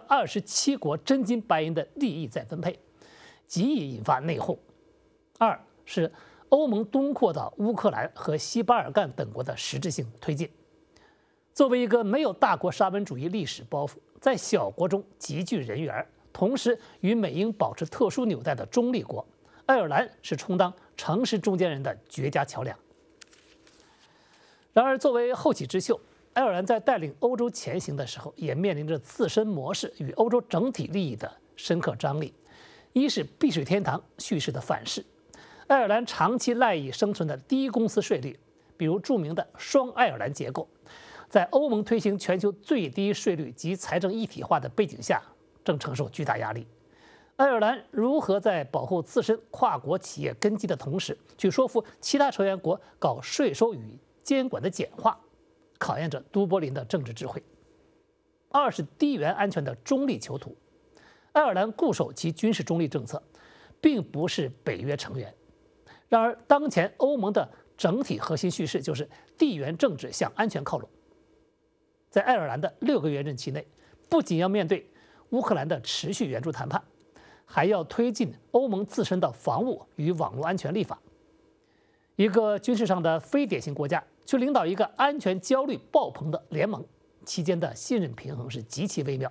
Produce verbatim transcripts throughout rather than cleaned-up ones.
二十七国真金白银的利益再分配，极易引发内讧。二是欧盟东扩到乌克兰和西巴尔干等国的实质性推进。作为一个没有大国沙文主义历史包袱，在小国中极具人缘，同时与美英保持特殊纽带的中立国，爱尔兰是充当诚实中间人的绝佳桥梁。然而，作为后起之秀，爱尔兰在带领欧洲前行的时候，也面临着自身模式与欧洲整体利益的深刻张力。一是避税天堂叙事的反噬，爱尔兰长期赖以生存的低公司税率，比如著名的双爱尔兰结构，在欧盟推行全球最低税率及财政一体化的背景下，正承受巨大压力。爱尔兰如何在保护自身跨国企业根基的同时，去说服其他成员国搞税收与监管的简化，考验着都柏林的政治智慧。二是地缘安全的中立囚徒，爱尔兰固守其军事中立政策，并不是北约成员。然而，当前欧盟的整体核心叙事就是地缘政治向安全靠拢。在爱尔兰的六个月任期内，不仅要面对乌克兰的持续援助谈判，还要推进欧盟自身的防务与网络安全立法。一个军事上的非典型国家去领导一个安全焦虑爆棚的联盟，期间的信任平衡是极其微妙。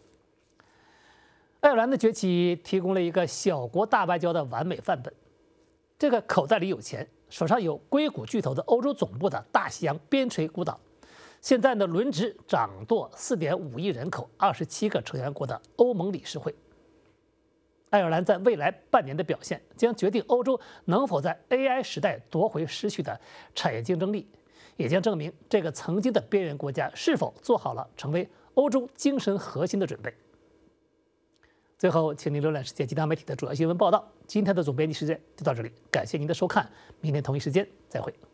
爱尔兰的崛起提供了一个小国大外交的完美范本。这个口袋里有钱，手上有硅谷巨头的欧洲总部的大西洋边陲孤岛，现在呢轮值掌舵四点五亿人口、二十七个成员国的欧盟理事会。爱尔兰在未来半年的表现，将决定欧洲能否在 A I 时代夺回失去的产业竞争力，也将证明这个曾经的边缘国家是否做好了成为欧洲精神核心的准备。最后，请您浏览世界其他媒体的主要新闻报道。今天的总编辑时间就到这里，感谢您的收看，明天同一时间再会。